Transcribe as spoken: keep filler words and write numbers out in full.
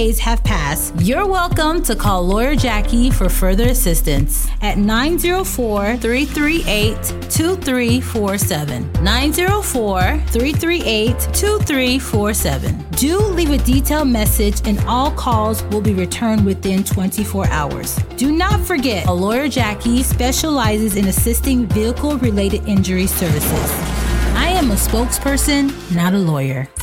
days have passed, you're welcome to call Lawyer Jackie for further assistance at nine zero four, three three eight, two three four seven. nine zero four, three three eight, two three four seven. Do leave a detailed message and all calls will be returned within twenty-four hours. Do not forget, a Lawyer Jackie specializes in assisting vehicle-related injury services. I am a spokesperson, not a lawyer.